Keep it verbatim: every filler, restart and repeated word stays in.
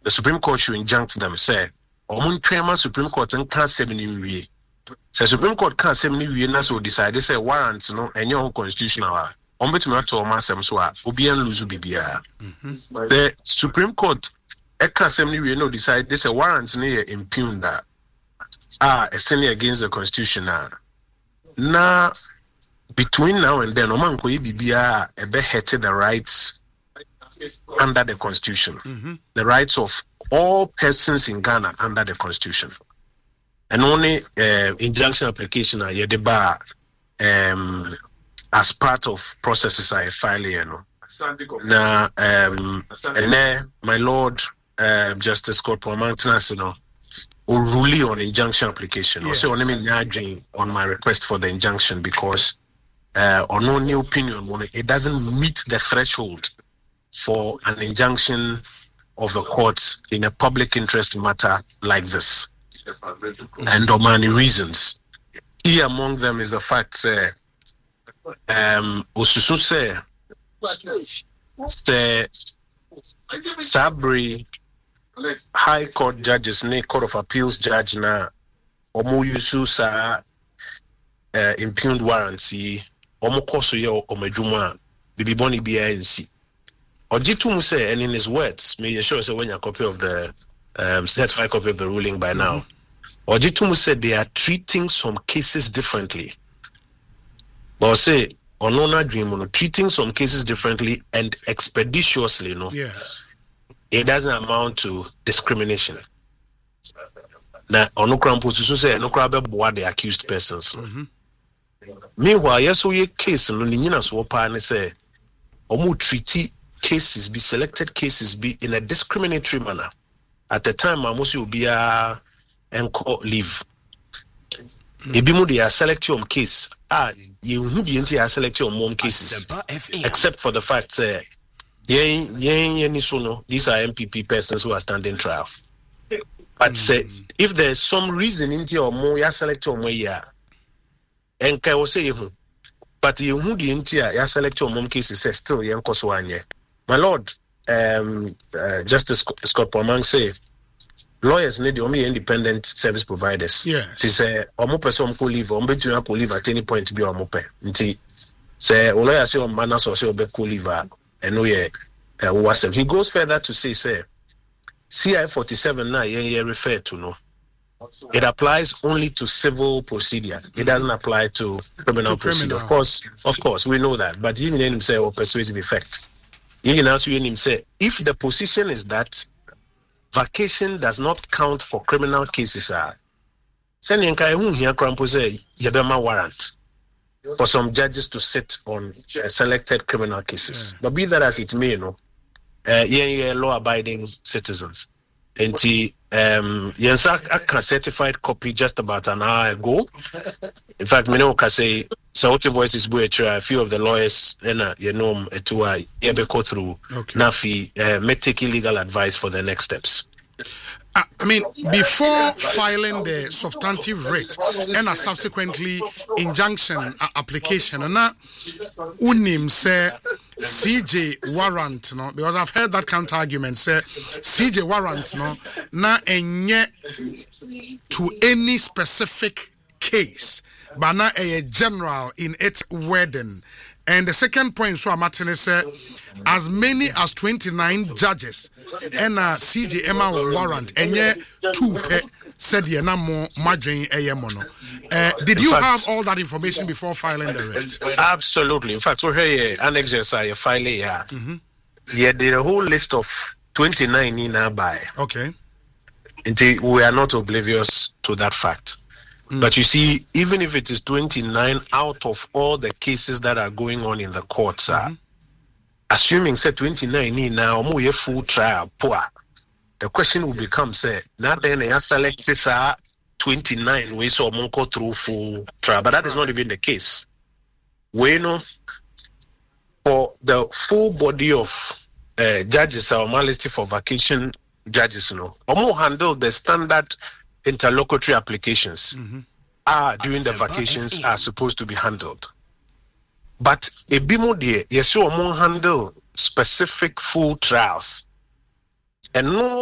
the Supreme Court should injunct them, say, Omun Trema Supreme Court and can't seven in we. Say Supreme Court can't seven in we, and so decide they say warrants, no, and your own constitutional. Ombetume to Masam Swa, Obian Luzu Bibia. The Supreme Court, Eka Assembly, we know decide this a warrant near impugn that ah a sin against the constitution. Now, between now and then, Omanko Bibia a beheaded the rights under the constitution, mm-hmm. the rights of all persons in Ghana under the constitution, and only uh, injunction application are uh, bar um. as part of processes I file here, no. Now, um, and then my Lord uh, Justice Scott Pomantinas, you know, will rule on injunction application. Yes. Also, on my request for the injunction because uh, on no new opinion, it doesn't meet the threshold for an injunction of the courts in a public interest matter like this, and on many reasons. Key among them is the fact. Uh, Um, Osusu say, say, Sabri High Court judges, ne Court of Appeals judge na omu yusu sa uh, impugned warrants yi omu koso ye omejuma bibi boni biya nsi. Ojitum say, and in his words, may you show us when you copy of the um, certified copy of the ruling by now. Ojitum said they are treating some cases differently. But say, on honor dream, on treating some cases differently and expeditiously, no. Yes. It doesn't amount to discrimination. Now, on no crime position say no crime about the accused persons. Mm-hmm. Meanwhile, yes, we case no nina so pa ne say, omu treaty cases be selected cases be in a discriminatory manner. At the time, amusi obi a enko leave. Ebimu they are selecting on case. Ah, you who the are selecting on mom cases, except for the fact that uh, these are M P P persons who are standing trial. But mm. say if there's some reason in your more you select on where and can will say you, but you who the intia you select on mom cases say still young Koswanye. My lord, um, uh, Justice Scott Pomang say. Lawyers need the only independent service providers. Yeah. To say, omo person ko leave, omo betu ko leave at any point to be omo pe. Nti say, o lawyer say on manas or say obe ko leave, and no ye, uh, he goes further to say, say, C I forty-seven na ye ye refer to no. It applies only to civil procedures. It doesn't apply to criminal procedure. Of course, of course, we know that. But you need him say or persuasive effect. You can also him say, if the position is that vacation does not count for criminal cases. Send in Kai here, Crampo say, Yabema warrant for some judges to sit on uh, selected criminal cases. Yeah. But be that as it may, you know, uh, yeah, yeah, law abiding citizens. And the um, yes, I can certified copy just about an hour ago. In fact, me know can say, so voices a few of the lawyers, and uh, you know, to uh, go through okay. Nafi, uh, may take legal advice for the next steps. Uh, I mean, before filing the substantive writ and a subsequently injunction uh, application, and now unim say C J warrant, no, because I've heard that counter argument say C J warrant, no, na enye to any specific case, but na a general in its wording. And the second point, so I'm say, as many as twenty-nine judges and a C J Emma warrant, and yet two pe said ye na more margin a mono. Did you fact, have all that information before filing the writ? Absolutely. In fact, we're here, annexes are filing here. Yeah, the whole list of twenty-nine in our buy. Okay. Until we are not oblivious to that fact. But you see, even if it is twenty-nine out of all the cases that are going on in the courts, mm-hmm. uh, assuming say twenty-nine in now, we have full trial, poor. The question will become, say, now then they are selected uh, twenty-nine ways or more go through full trial, but that is not even the case. We know for the full body of uh, judges, our mality for vacation judges, you know, or more handle the standard interlocutory applications mm-hmm. are during the vacations are supposed to be handled. But a bimo de yes, you handle specific full trials. And no